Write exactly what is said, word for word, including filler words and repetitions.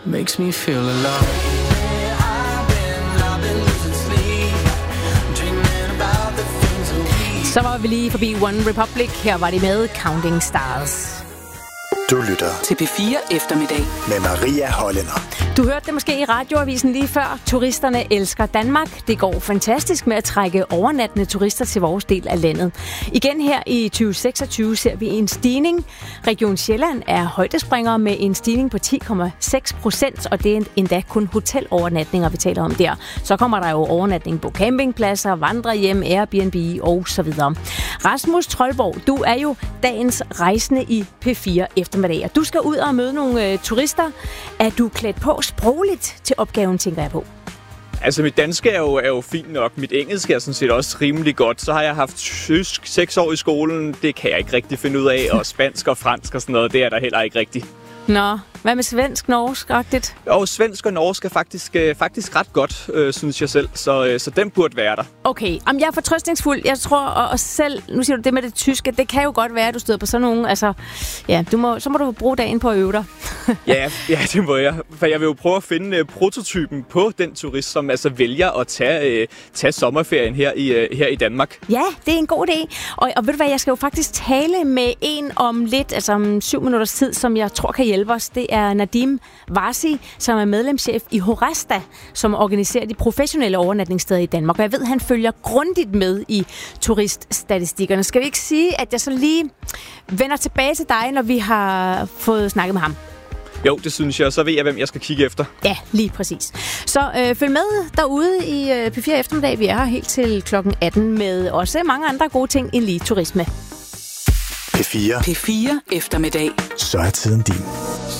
makes me feel alive. Så var vi lige forbi One Republic. Her var de med Counting Stars. Du lytter til P fire Eftermiddag med Maria Hollænder. Du hørte det måske i radioavisen lige før. Turisterne elsker Danmark. Det går fantastisk med at trække overnattende turister til vores del af landet. Igen her i tyve seksogtyve ser vi en stigning. Region Sjælland er højdespringer med en stigning på ti komma seks procent, og det er endda kun hotelovernatninger, vi taler om der. Så kommer der jo overnatning på campingpladser, vandrehjem, Airbnb og så videre. Rasmus Troldborg, du er jo dagens rejsende i P fire Eftermiddag. Du skal ud og møde nogle øh, turister. Er du klædt på sprogligt til opgaven, tænker jeg på? Altså, mit danske er jo, er jo fint nok. Mit engelsk er sådan set også rimelig godt. Så har jeg haft tysk seks år i skolen. Det kan jeg ikke rigtig finde ud af. Og spansk og fransk og sådan noget, det er der heller ikke rigtigt. Nå, hvad med svensk, norsk-agtigt? Og svensk og norsk er faktisk, øh, faktisk ret godt, øh, synes jeg selv. Så, øh, så den burde være der. Okay, om jeg er fortrøstningsfuld. Jeg tror, og, og selv, nu siger du det med det tyske, det kan jo godt være, at du støder på sådan nogen. Altså, ja, du må, så må du bruge dagen på at øve dig. ja, ja, det må jeg. For jeg vil jo prøve at finde øh, prototypen på den turist, som altså vælger at tage, øh, tage sommerferien her i, øh, her i Danmark. Ja, det er en god idé. Og, og ved du hvad, jeg skal jo faktisk tale med en om lidt, altså om syv minutters tid, som jeg tror kan hjælpe os. Det er Nadim Varsi, som er medlemschef i Horesta, som organiserer de professionelle overnatningssteder i Danmark. Og jeg ved, han følger grundigt med i turiststatistikkerne. Skal vi ikke sige, at jeg så lige vender tilbage til dig, når vi har fået snakket med ham? Jo, det synes jeg. Så ved jeg, hvem jeg skal kigge efter. Ja, lige præcis. Så øh, følg med derude i øh, P fire Eftermiddag. Vi er her helt til klokken atten med også mange andre gode ting end lige turisme. P fire. P fire Eftermiddag. Så er tiden din.